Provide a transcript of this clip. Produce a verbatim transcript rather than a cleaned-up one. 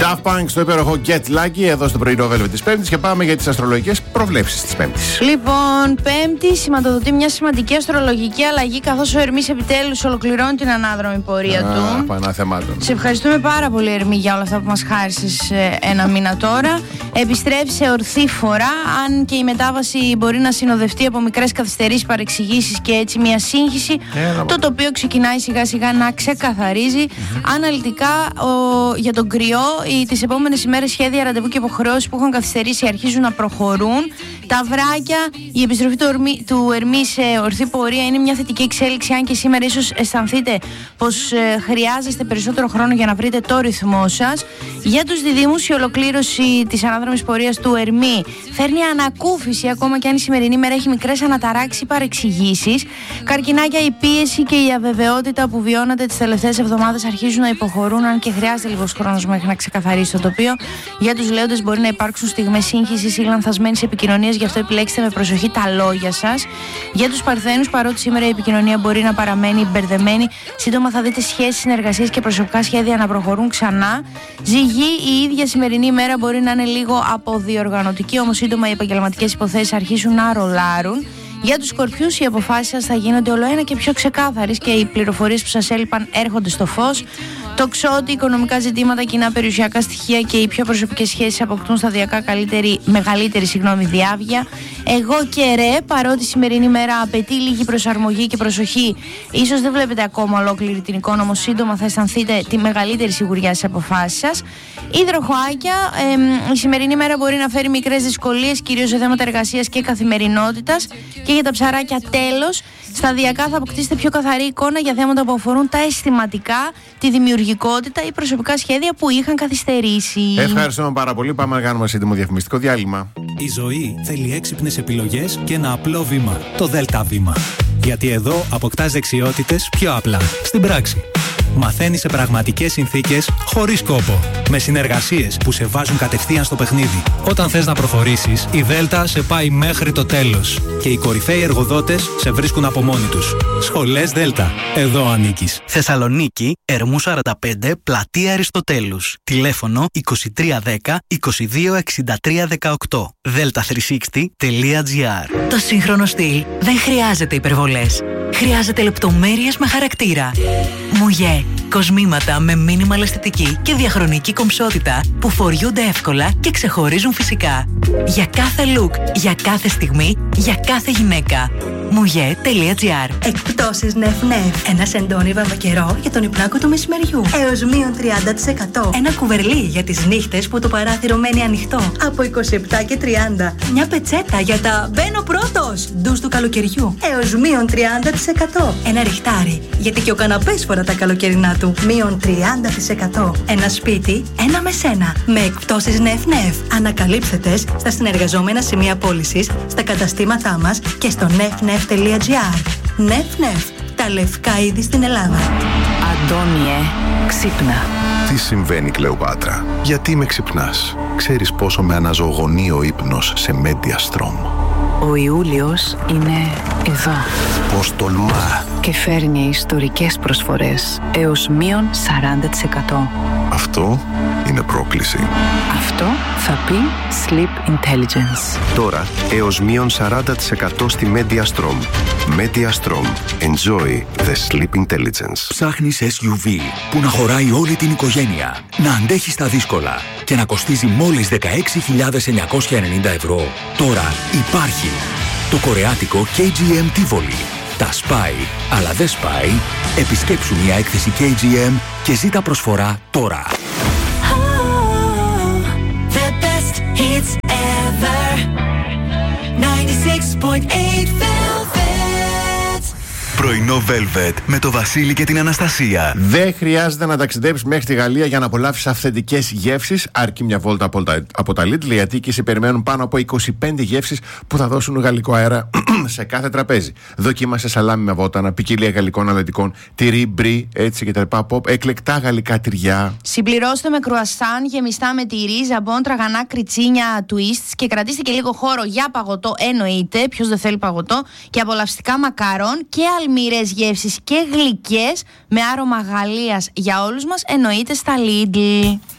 Daft Punk στο υπέροχο Get Lucky εδώ στο πρωινό Velvet της Πέμπτης και πάμε για τις αστρολογικές προβλέψεις της Πέμπτης. Λοιπόν, Πέμπτη σηματοδοτεί μια σημαντική αστρολογική αλλαγή, καθώς ο Ερμής επιτέλους ολοκληρώνει την ανάδρομη πορεία Α, του. Παναθεμάτων. Σε ευχαριστούμε πάρα πολύ, Ερμή, για όλα αυτά που μας χάρισες ένα μήνα τώρα. Επιστρέφει σε ορθή φορά, αν και η μετάβαση μπορεί να συνοδευτεί από μικρές καθυστερήσεις, παρεξηγήσεις και έτσι μια σύγχυση. Έλα, το τοπίο ξεκινάει σιγά σιγά να ξεκαθαρίζει. Mm-hmm. Αναλυτικά ο, για τον Κρυό, οι, τις επόμενες ημέρες σχέδια, ραντεβού και υποχρεώσεις που έχουν καθυστερήσει αρχίζουν να προχωρούν. Τα βράκια, η επιστροφή του, ορμί, του Ερμή σε ορθή πορεία είναι μια θετική εξέλιξη, αν και σήμερα ίσως αισθανθείτε πως ε, χρειάζεστε περισσότερο χρόνο για να βρείτε το ρυθμό σας. Για τους διδύμους, η ολοκλήρωση της ανάδρομης πορείας του Ερμή φέρνει ανακούφιση, ακόμα και αν η σημερινή μέρα έχει μικρές αναταράξεις ή παρεξηγήσεις. Καρκινάκια, η πίεση και η αβεβαιότητα που βιώνατε τις τελευταίες εβδομάδες αρχίζουν να υποχωρούν, αν και χρειάζεται λίγος χρόνος μέχρι να ξεκαθαρίσει το τοπίο. Για τους Λέοντες, μπορεί να υπάρξουν στιγμές σύγχυσης ή λανθασμένης επικοινωνίας, γι' αυτό επιλέξτε με προσοχή τα λόγια σας. Για τους Παρθένους, παρότι σήμερα η επικοινωνία μπορεί να παραμένει μπερδεμένη, σύντομα θα δείτε σχέσεις, συνεργασίες και προσωπικά σχέδια να προχωρούν ξανά. Ζυγή, η ίδια σημερινή ημέρα μπορεί να είναι λίγο αποδιοργανωτική, όμως σύντομα οι επαγγελματικές υποθέσεις αρχίσουν να ρολάρουν. Για τους Σκορπιούς, οι αποφάσεις σας θα γίνονται όλο ένα και πιο ξεκάθαρες και οι πληροφορίες που σας έλειπαν έρχονται στο φως. Τοξότη, οικονομικά ζητήματα, κοινά περιουσιακά στοιχεία και οι πιο προσωπικές σχέσεις αποκτούν σταδιακά καλύτερη, μεγαλύτερη συγγνώμη, διάβγεια. Εγώ και Ρε, παρότι η σημερινή μέρα απαιτεί λίγη προσαρμογή και προσοχή, ίσως δεν βλέπετε ακόμα ολόκληρη την εικόνα, όμως σύντομα θα αισθανθείτε τη μεγαλύτερη σιγουριά στις αποφάσεις σας. Υδροχοάκια, ε, η σημερινή μέρα μπορεί να φέρει μικρές δυσκολίες, κυρίως σε θέματα εργασίας και καθημερινότητας. Και για τα ψαράκια, τέλος, σταδιακά θα αποκτήσετε πιο καθαρή εικόνα για θέματα που αφορούν τα αισθηματικά, τη δημιουργικότητα ή προσωπικά σχέδια που είχαν καθυστερήσει. Ευχαριστούμε πάρα πολύ. Πάμε να κάνουμε σύντομο διαφημιστικό διάλειμμα. Η ζωή θέλει έξυπνες επιλογές και ένα απλό βήμα. Το Δέλτα Βήμα. Γιατί εδώ αποκτάς δεξιότητες πιο απλά, στην πράξη. Μαθαίνεις σε πραγματικές συνθήκες, χωρίς κόπο. Με συνεργασίες που σε βάζουν κατευθείαν στο παιχνίδι. Όταν θες να προχωρήσεις, η Δέλτα σε πάει μέχρι το τέλος. Και οι κορυφαίοι εργοδότες σε βρίσκουν από μόνοι τους. Σχολές Δέλτα. Εδώ ανήκεις. Θεσσαλονίκη, Ερμού σαράντα πέντε, πλατεία Αριστοτέλους. Τηλέφωνο είκοσι τρία δέκα είκοσι δύο εξήντα τρία δεκαοκτώ. δέλτα τριακόσια εξήντα τελεία τζι άρ. Το σύγχρονο στυλ δεν χρειάζεται υπερβολές. Χρειάζεται λεπτομέρειες με χαρακτήρα. Μουγέ. Κοσμήματα με μίνιμαλ αισθητική και διαχρονική κομψότητα που φοριούνται εύκολα και ξεχωρίζουν φυσικά. Για κάθε look, για κάθε στιγμή, για κάθε γυναίκα. μουγέ τελεία τζι άρ. Εκπτώσεις νεφ νεφ. Ένα σεντόνι βαμβακερό για τον υπνάκο του μεσημεριού. Έως μείον τριάντα τοις εκατό. Ένα κουβερλί για τις νύχτες που το παράθυρο μένει ανοιχτό. Από είκοσι επτά και τριάντα. Μια πετσέτα για τα μπαίνω πρώτος ντους του καλοκαιριού. Έως μείον τριάντα τοις εκατό. Ένα ριχτάρι, γιατί και ο καναπές φορά τα καλοκαιρινά του. Μείον τριάντα τοις εκατό. Ένα σπίτι, ένα με σένα. Με εκπτώσεις νεφ νεφ. Ανακαλύψτε τες στα συνεργαζόμενα σημεία πώλησης, στα καταστήματά μας και στο νεφ νεφ τελεία τζι άρ. Νεφ νεφ. Τα λευκά είδη στην Ελλάδα. Αντώνιε, ξύπνα. Τι συμβαίνει, Κλεοπάτρα? Γιατί με ξυπνάς? Ξέρεις πόσο με αναζωογονεί ο ύπνος σε Mediastrom. Ο Ιούλιος είναι εδώ. Πώς τολμά. Και φέρνει ιστορικές προσφορές έως μείον σαράντα τοις εκατό. Αυτό είναι πρόκληση. Αυτό θα πει Sleep Intelligence. Τώρα έως μείον σαράντα τοις εκατό στη Mediastrom. Mediastrom. Enjoy the Sleep Intelligence. Ψάχνεις ες γιου βι που να χωράει όλη την οικογένεια, να αντέχει στα δύσκολα και να κοστίζει μόλις δεκαέξι χιλιάδες εννιακόσια ενενήντα ευρώ. Τώρα υπάρχει το κορεάτικο κέι τζι εμ Tivoli. Τα σπάει, αλλά δεν σπάει. Επισκέψου μια έκθεση κέι τζι εμ και ζήτα προσφορά τώρα. Πρωινό Velvet με το Βασίλη και την Αναστασία. Δεν χρειάζεται να ταξιδέψεις μέχρι τη Γαλλία για να απολαύσεις αυθεντικές γεύσεις. Αρκεί μια βόλτα από τα Lidl, γιατί εκεί σε περιμένουν πάνω από είκοσι πέντε γεύσεις που θα δώσουν γαλλικό αέρα σε κάθε τραπέζι. Δοκίμασε σαλάμι με βότανα, ποικιλία γαλλικών αλατικών, τυρί, μπρι, έτσι και τα λοιπά. Pop, εκλεκτά γαλλικά τυριά. Συμπληρώστε με κρουασάν γεμιστά με τυρί, ζαμπόν, τραγανά, κριτσίνια, twists και κρατήστε και λίγο χώρο για παγωτό, εννοείται. Ποιος δεν θέλει παγωτό, και απολαυστικά μακαρόν και αλμυρές γεύσεις και γλυκές με άρωμα Γαλλίας για όλους μας, εννοείται στα Lidl.